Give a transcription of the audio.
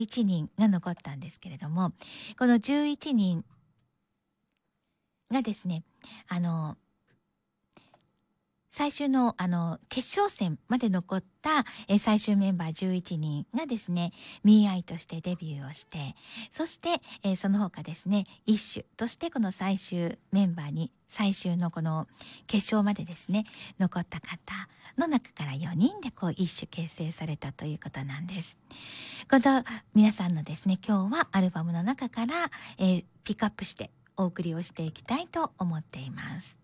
1人が残ったんですけれども、この11人がですね、最終の決勝戦まで残った、最終メンバー11人がですね、ミーアイとしてデビューをして、そして、その他ですね、一種としてこの最終メンバーに、最終のこの決勝までですね、残った方の中から4人でこう一種結成されたということなんです。この皆さんのですね、今日はアルバムの中から、ピックアップしてお送りをしていきたいと思っています。